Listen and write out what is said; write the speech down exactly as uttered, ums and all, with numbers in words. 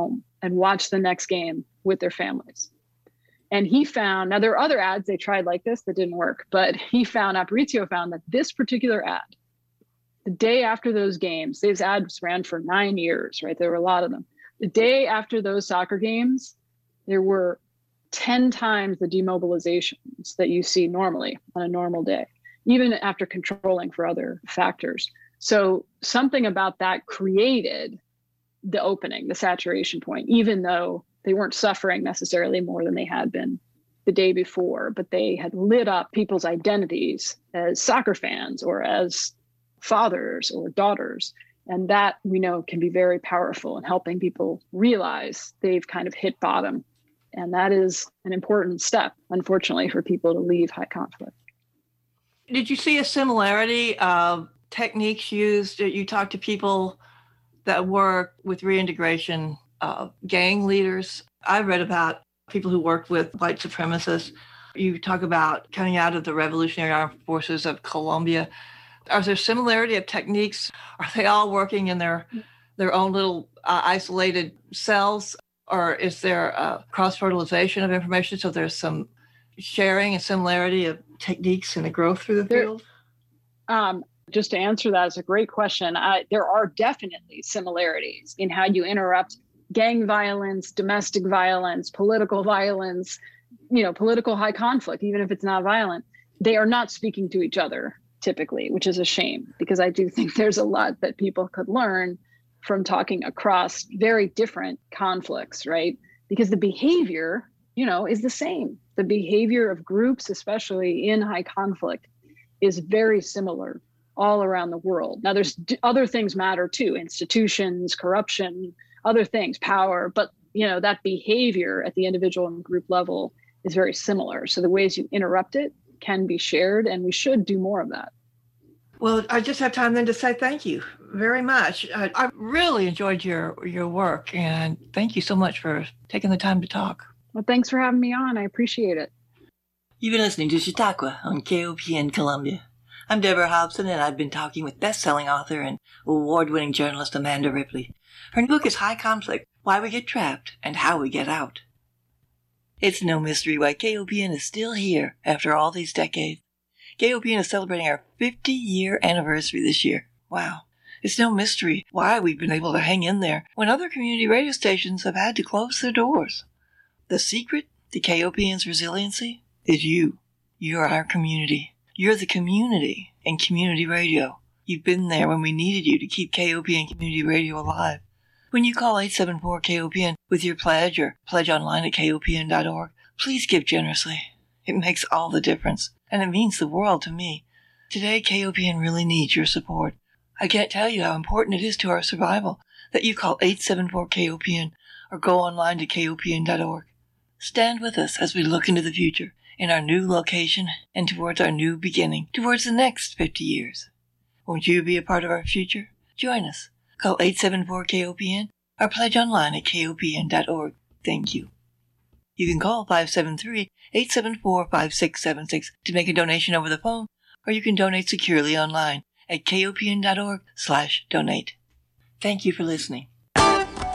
home and watch the next game with their families. And he found, now there are other ads they tried like this that didn't work, but he found, Aparicio found that this particular ad, the day after those games, these ads ran for nine years, right? There were a lot of them. The day after those soccer games, there were ten times the demobilizations that you see normally on a normal day, even after controlling for other factors. So something about that created the opening, the saturation point, even though they weren't suffering necessarily more than they had been the day before, but they had lit up people's identities as soccer fans or as fathers or daughters. And that, we know, can be very powerful in helping people realize they've kind of hit bottom. And that is an important step, unfortunately, for people to leave high conflict. Did you see a similarity of techniques used? You talked to people that work with reintegration of gang leaders. I read about people who worked with white supremacists. You talk about coming out of the Revolutionary Armed Forces of Colombia. Are there similarity of techniques? Are they all working in their their own little uh, isolated cells? Or is there a cross-fertilization of information? So there's some sharing and similarity of techniques and a growth through the there, field? Um, just to answer that, it's a great question. I, there are definitely similarities in how you interrupt gang violence, domestic violence, political violence, you know, political high conflict, even if it's not violent. They are not speaking to each other typically, which is a shame, because I do think there's a lot that people could learn from talking across very different conflicts, right? Because the behavior, you know, is the same. The behavior of groups, especially in high conflict, is very similar all around the world. Now, there's d- other things matter too, institutions, corruption, other things, power, but, you know, that behavior at the individual and group level is very similar. So the ways you interrupt it can be shared, and we should do more of that. Well, I just have time then to say thank you very much. I, I really enjoyed your, your work, and thank you so much for taking the time to talk. Well, thanks for having me on. I appreciate it. You've been listening to Chautauqua on K O P N Columbia. I'm Deborah Hobson, and I've been talking with best-selling author and award-winning journalist Amanda Ripley. Her new book is High Conflict, Why We Get Trapped and How We Get Out. It's no mystery why K O P N is still here after all these decades. K O P N is celebrating our fifty-year anniversary this year. Wow. It's no mystery why we've been able to hang in there when other community radio stations have had to close their doors. The secret to K O P N's resiliency is you. You're our community. You're the community in community radio. You've been there when we needed you to keep K O P N Community Radio alive. When you call eight seven four K O P N with your pledge or pledge online at K O P N dot org, please give generously. It makes all the difference, and it means the world to me. Today, K O P N really needs your support. I can't tell you how important it is to our survival that you call eight seven four K O P N or go online to K O P N dot org. Stand with us as we look into the future in our new location and towards our new beginning, towards the next fifty years. Won't you be a part of our future? Join us. Call eight seven four K O P N or pledge online at K O P N dot org. Thank you. You can call five seven three, eight seven four, five six seven six to make a donation over the phone, or you can donate securely online at K O P N dot org slash donate. Thank you for listening.